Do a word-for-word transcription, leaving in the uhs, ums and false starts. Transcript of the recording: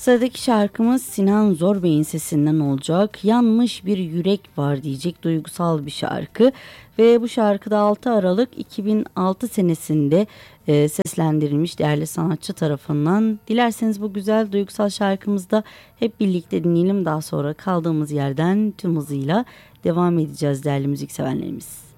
Sıradaki şarkımız Sinan Zorbey'in sesinden olacak. Yanmış bir yürek var diyecek duygusal bir şarkı. Ve bu şarkıda altı Aralık iki bin altı senesinde e, seslendirilmiş değerli sanatçı tarafından. Dilerseniz bu güzel duygusal şarkımızda hep birlikte dinleyelim. Daha sonra kaldığımız yerden tüm hızıyla devam edeceğiz değerli müzik sevenlerimiz.